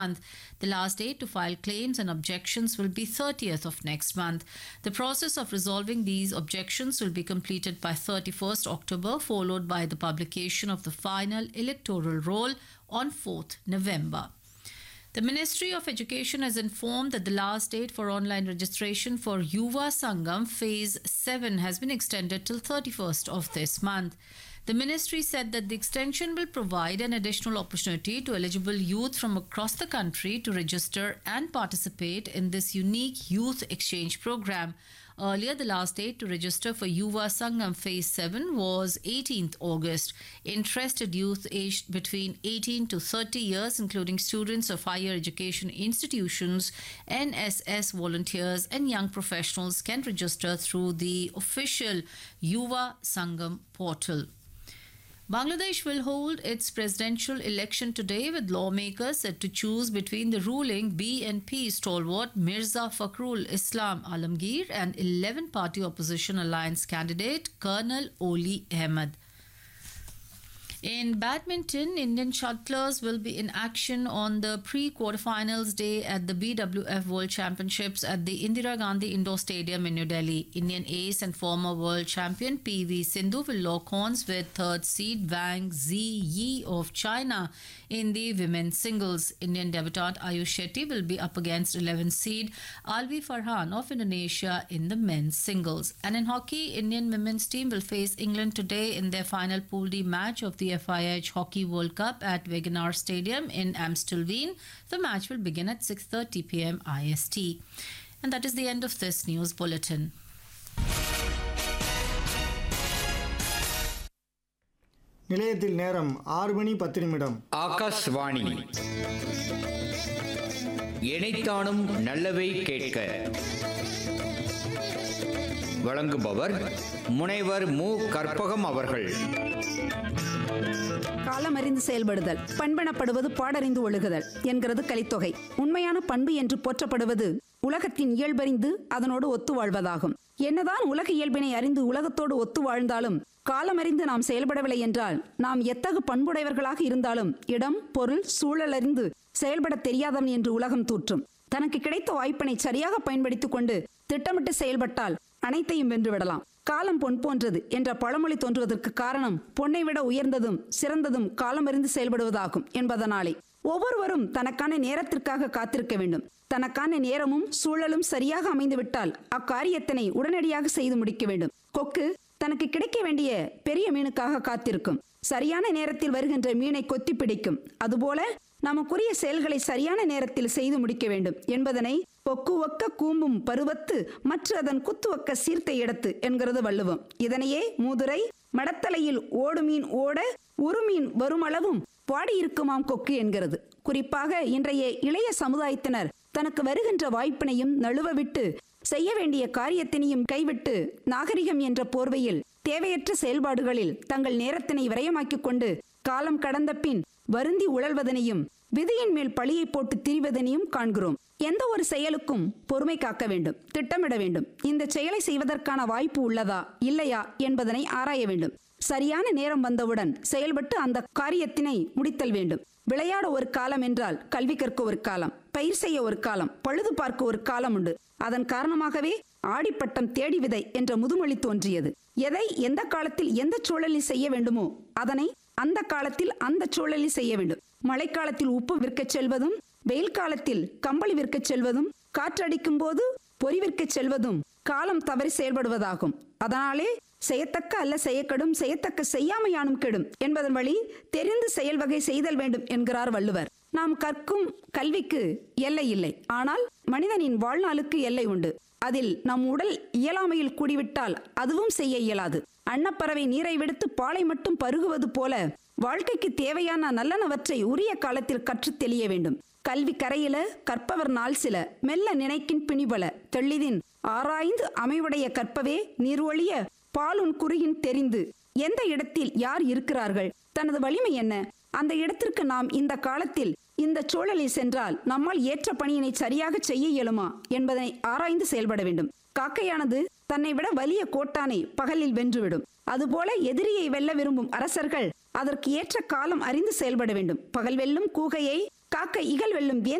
month. The last date to file claims and objections will be 30th of next month. The process of resolving these objections will be completed by 31st October, followed by the publication of the final electoral roll on 4th November. The Ministry of Education has informed that the last date for online registration for Yuva Sangam Phase 7 has been extended till 31st of this month. The ministry said that the extension will provide an additional opportunity to eligible youth from across the country to register and participate in this unique youth exchange program. Earlier, the last date to register for Yuva Sangam Phase 7 was 18th August. Interested youth aged between 18 to 30 years, including students of higher education institutions, NSS volunteers, and young professionals, can register through the official Yuva Sangam portal. Bangladesh will hold its presidential election today, with lawmakers set to choose between the ruling BNP stalwart Mirza Fakhrul Islam Alamgir and 11-party opposition alliance candidate Colonel Oli Ahmed. In badminton, Indian shuttlers will be in action on the pre-quarterfinals day at the BWF World Championships at the Indira Gandhi Indoor Stadium in New Delhi. Indian ace and former world champion PV Sindhu will lock horns with third seed Wang Ziyi of China in the women's singles. Indian debutant Ayush Shetty will be up against 11th seed Alvi Farhan of Indonesia in the men's singles. And in hockey, Indian women's team will face England today in their final Pool D match of the FIH Hockey World Cup at Wegener Stadium in Amstelveen. The match will begin at 6:30 p.m. IST. And that is the end of this news bulletin. நிலையத்தில் நேரம் 6:10. ஆகாஷ்வாணி. இணைத்தானும் நல்லவை கேட்க. வழங்குபவர் முனைவர் மு. கற்பகம் அவர்கள். காலமறிந்து செயல்படுதல், பண்பெனப்படுவது பாடறிந்து ஒழுகுதல் என்கிறது கலித்தொகை. உண்மையான பண்பு என்று போற்றப்படுவது உலகத்தின் இயல்பறிந்து அதனோடு ஒத்து வாழ்வதாகும். என்னதான் உலக இயல்பினை அறிந்து உலகத்தோடு ஒத்து வாழ்ந்தாலும் காலமறிந்து நாம் செயல்படவில்லை என்றால் நாம் எத்தகு பண்புடையவர்களாக இருந்தாலும் இடம், பொருள், சூழலறிந்து செயல்பட தெரியாதவன் என்று உலகம் தூற்றும். தனக்கு கிடைத்த வாய்ப்பினை சரியாக பயன்படுத்திக் கொண்டு திட்டமிட்டு செயல்பட்டால் அனைத்தையும் வென்றுவிடலாம். காலம் பொன் போன்றது என்ற பழமொழி தோன்றுவதற்கு காரணம் பொன்னை விட உயர்ந்ததும் சிறந்ததும் காலமறிந்து செயல்படுவதாகும் என்பதனாலே. ஒவ்வொருவரும் தனக்கான நேரத்திற்காக காத்திருக்க வேண்டும். தனக்கான நேரமும் சூழலும் சரியாக அமைந்துவிட்டால் அக்காரியத்தினை உடனடியாக செய்து முடிக்க வேண்டும். கொக்கு தனக்கு கிடைக்க வேண்டிய பெரிய மீனுக்காக காத்திருக்கும். சரியான நேரத்தில் வருகின்ற மீனை கொத்தி பிடிக்கும். அதுபோல நமக்குரிய செயல்களை சரியான நேரத்தில் செய்து முடிக்க வேண்டும் என்பதனை பொக்கு ஒக்க கூம்பும் பருவத்து மற்ற அதன் குத்துவக்க சீர்த்த இடத்து என்கிறது வள்ளுவம். இதனையே மூதுரை மடத்தலையில் ஓடு மீன் ஓட உருமீன் வருமளவும் பாடியிருக்குமாம் கொக்கு என்கிறது. குறிப்பாக இன்றைய இளைய சமுதாயத்தினர் தனக்கு வருகின்ற வாய்ப்பினையும் நழுவ விட்டு செய்ய வேண்டிய காரியத்தினையும் கைவிட்டு நாகரிகம் என்ற போர்வையில் தேவையற்ற செயல்பாடுகளில் தங்கள் நேரத்தினை விரயமாக்கிக் கொண்டு காலம் கடந்த பின் வருந்தி உழல்வதனையும் விதியின் மேல் பழியை போட்டு திரிவதனையும் காண்கிறோம். எந்த ஒரு செயலுக்கும் பொறுமை காக்க வேண்டும், திட்டமிட வேண்டும். இந்த செயலை செய்வதற்கான வாய்ப்பு உள்ளதா இல்லையா என்பதனை ஆராய வேண்டும். சரியான நேரம் வந்தவுடன் செயல்பட்டு அந்த காரியத்தினை முடித்தல் வேண்டும். விளையாட ஒரு காலம் என்றால் கல்வி கற்க ஒரு காலம், பயிர் செய்ய ஒரு காலம், பழுது பார்க்க ஒரு காலம் உண்டு. அதன் காரணமாகவே ஆடிப்பட்டம் தேடி விதை என்ற முதுமொழி தோன்றியது. எதை எந்த காலத்தில் எந்த சூழலில் செய்ய வேண்டுமோ அதனை அந்த காலத்தில் அந்த சூழலில் செய்ய வேண்டும். மழைக்காலத்தில் உப்பு விற்கச் செல்வதும், வெயில் காலத்தில் கம்பளி விற்கச் செல்வதும், காற்றடிக்கும் போது பொறி விற்கச் செல்வதும் காலம் தவறி செயல்படுவதாகும். அதனாலே செய்யத்தக்க அல்ல செய்யக்கெடும், செய்யத்தக்க செய்யாமையானும் கெடும் என்பதன் வழி தெரிந்து செயல் வகை செய்தல் வேண்டும் என்கிறார் வள்ளுவர். நாம் கற்கும் கல்விக்கு எல்லை இல்லை, ஆனால் மனிதனின் வாழ்நாளுக்கு எல்லை உண்டு. அதில் நம் உடல் இயலாமையில் கூடிவிட்டால் அதுவும் செய்ய இயலாது. அன்னப்பறவை நீரை விடுத்து பாலை மட்டும் பருகுவது போல வாழ்க்கைக்கு தேவையான நல்லனவற்றை உரிய காலத்தில் கற்றுத் தெளிய வேண்டும். கல்வி கரையில கற்பவர் நாள் சில மெல்ல நினைக்கின் பிணிபல தெள்ளிதின் ஆராய்ந்து அமைவுடைய கற்பவே நீர்வொழிய பாலுன் குறியின் தெரிந்து. எந்த இடத்தில் யார் இருக்கிறார்கள், தனது வலிமை என்ன, அந்த இடத்திற்கு நாம் இந்த காலத்தில் இந்த சூழலில் சென்றால் நம்மால் ஏற்ற பணியினை சரியாக செய்ய இயலுமா என்பதனை ஆராய்ந்து செயல்பட வேண்டும். காக்கையானது தன்னை விட வலிய கோட்டானை பகலில் வென்றுவிடும். அதுபோல எதிரியை வெல்ல விரும்பும் அரசர்கள் அதற்கு ஏற்ற காலம் அறிந்து செயல்பட வேண்டும். பகல் வெல்லும் கூகையை காக்க இகல் வெல்லும்